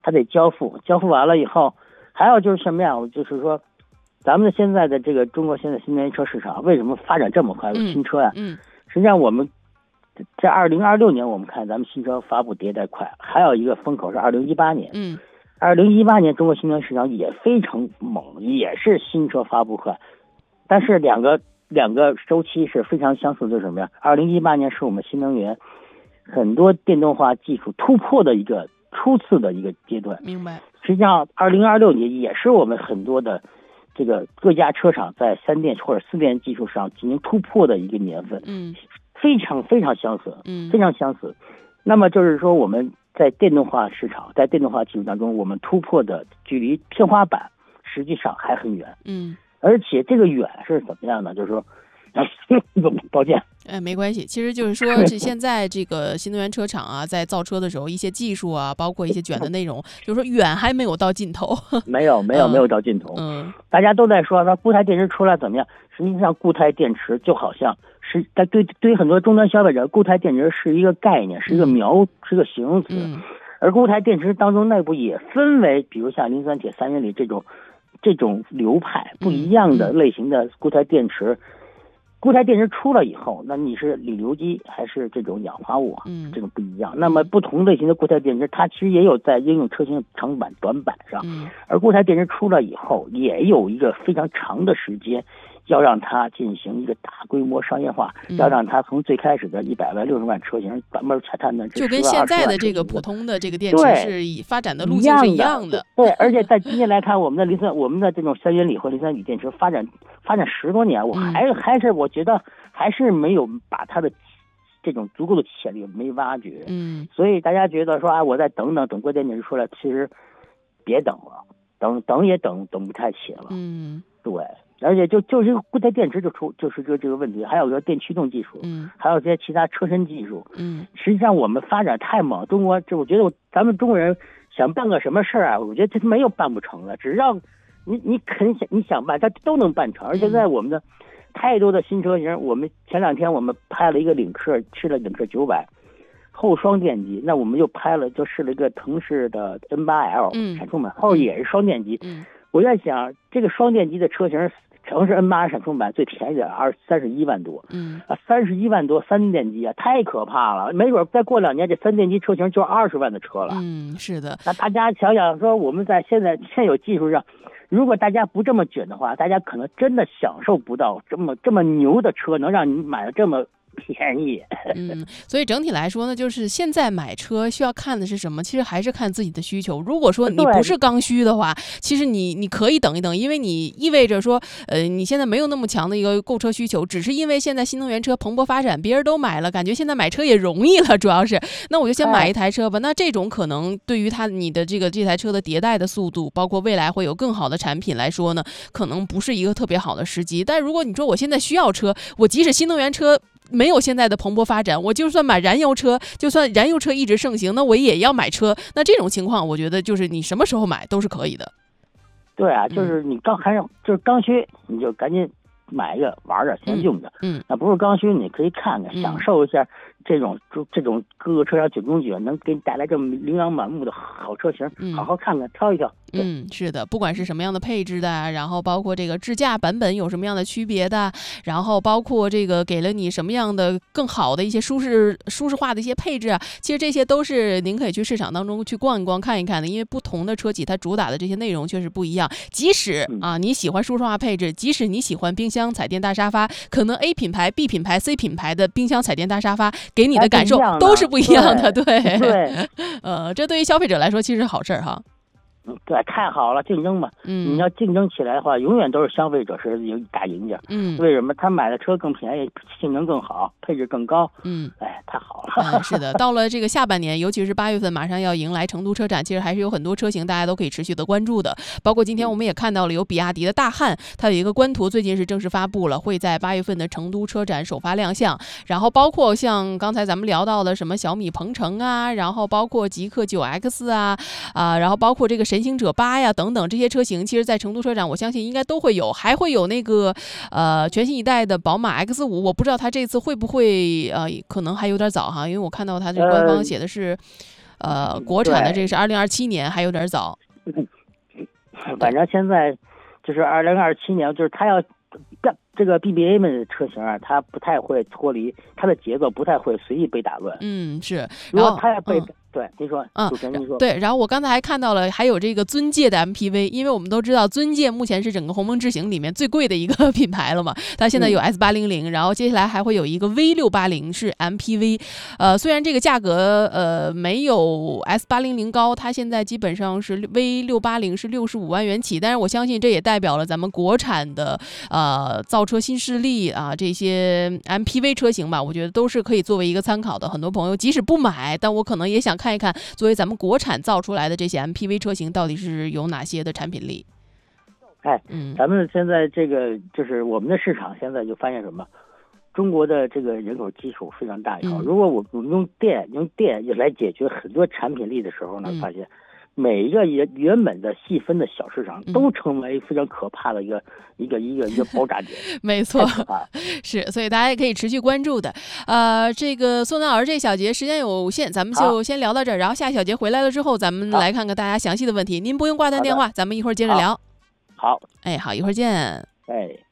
它得交付完了以后，还有就是什么呀？就是说，咱们现在的这个中国现在新能源车市场为什么发展这么快？新车呀，实际上我们在2026年，我们看咱们新车发布迭代快，还有一个风口是2018年。2018年中国新能源市场也非常猛，也是新车发布快，但是两个周期是非常相似，就是什么呀？2018年是我们新能源很多电动化技术突破的一个初次的一个阶段。 明白。 实际上2026年也是我们很多的这个各家车厂在3电或者4电技术上进行突破的一个年份。非常非常相似。非常相似。那么就是说我们在电动化市场，在电动化技术当中，我们突破的距离天花板实际上还很远。而且这个远是怎么样呢？就是说，抱歉， 没关系。其实就是说，现在这个新能源车厂啊，在造车的时候，一些技术啊，包括一些卷的内容，就是说远还没有到尽头。没有到尽头。大家都在说固态电池出来怎么样？实际上，固态电池就好像是对于很多终端消费者，固态电池是一个概念，是一个是个形容词。而固态电池当中内部也分为，比如像磷酸铁三元锂这种流派不一样的类型的固态电池。固态电池出了以后，那你是锂流基还是这种氧化物这种不一样。那么不同类型的固态电池，它其实也有在应用车型长板、短板上。而固态电池出了以后，也有一个非常长的时间，要让它进行一个大规模商业化，要让它从最开始的100万、60万车型慢慢才探到就跟现在的这个普通的这个电池是以发展的路径是一样的。 对，而且在今天来看，我们的这种三元锂或磷酸锂电池发展10多年，我觉得还是没有把它的这种足够的潜力没挖掘。所以大家觉得说我再等固态电池出来，其实别等了，等也等不太起了。对。而且就是固态电池就是这个问题，还有个电驱动技术，还有些其他车身技术。实际上我们发展太猛，中国我觉得咱们中国人想办个什么事儿我觉得这没有办不成的，只要你想办，它都能办成。而且在我们的太多的新车型，我们前2天我们拍了一个领克900后双电机，那我们就试了一个腾势的 N8L 闪充版，后也是双电机。我在想这个双电机的车型。城市 N8 闪充版最便宜的31万多，31万多3电机太可怕了，没准再过2年这3电机车型就20万的车了。 是的。 那大家想想说，我们在现有技术上，如果大家不这么卷的话，大家可能真的享受不到这么牛的车，能让你买的这么便宜。 所以整体来说呢，就是现在买车需要看的是什么？其实还是看自己的需求。如果说你不是刚需的话，其实你可以等一等，因为你意味着说，你现在没有那么强的一个购车需求，只是因为现在新能源车蓬勃发展，别人都买了，感觉现在买车也容易了，主要是，那我就先买一台车吧。那这种可能对于你的这台车的迭代的速度，包括未来会有更好的产品来说呢，可能不是一个特别好的时机。但如果你说我现在需要车，我即使新能源车没有现在的蓬勃发展，我就算买燃油车，就算燃油车一直盛行，那我也要买车。那这种情况，我觉得就是你什么时候买都是可以的。 对就是你刚需，你就赶紧买一个玩着，先用着。那不是刚需，你可以看看，享受一下这种各个车辆9中9能给你带来这么琳琅满目的好车型，好好看看，挑一挑。 是的，不管是什么样的配置的，然后包括这个智驾版本有什么样的区别的，然后包括这个给了你什么样的更好的一些舒适化的一些配置其实这些都是您可以去市场当中去逛一逛看一看的，因为不同的车企它主打的这些内容确实不一样。即使你喜欢舒适化配置，即使你喜欢冰箱、彩电、大沙发，可能 A 品牌、B 品牌、C 品牌的冰箱、彩电、大沙发给你的感受都是不一样的。对，这对于消费者来说其实是好事哈。 对，太好了，竞争嘛。你要竞争起来的话，永远都是消费者是大赢家。为什么？他买的车更便宜，性能更好，配置更高。太好了。 是的，到了这个下半年，尤其是8月份，马上要迎来成都车展，其实还是有很多车型大家都可以持续的关注的。包括今天我们也看到了有比亚迪的大汉，它有一个官图，最近是正式发布了，会在8月份的成都车展首发亮相。然后包括像刚才咱们聊到的什么小米鹏程然后包括极氪9X 然后包括这个神行者8呀等等这些车型，其实在成都车展我相信应该都会有，还会有那个全新一代的宝马 X5， 我不知道它这次会不会可能还有点早哈，因为我看到它这官方写的是国产的这是2027年，还有点早。 反正现在就是2027年，就是它要这个 BBA 们的车型啊，它不太会脱离它的节奏，不太会随意被打乱。 是。 如果它要被对，您说，主持人您说。 对，然后我刚才还看到了，还有这个尊界的 MPV， 因为我们都知道尊界目前是整个鸿蒙智行里面最贵的一个品牌了嘛，它现在有 S800，然后接下来还会有一个 V680是 MPV，虽然这个价格没有 S800高，它现在基本上是 V680是65万元起，但是我相信这也代表了咱们国产的造车新势力啊，这些 MPV 车型吧，我觉得都是可以作为一个参考的。很多朋友即使不买，但我可能也想看一看，作为咱们国产造出来的这些 MPV 车型到底是有哪些的产品力。 咱们现在这个就是我们的市场现在就发现什么，中国的这个人口基础非常大以后，如果我们用电来解决很多产品力的时候呢，发现每一个原本的细分的小市场都成为非常可怕的一个爆炸点。 没错，是，所以大家也可以持续关注的。这个宋丹老师这小节时间有限，咱们就先聊到这儿，然后下一小节回来了之后，咱们来看看大家详细的问题。您不用挂断电话，咱们一会儿接着聊。 好， 好，一会儿见。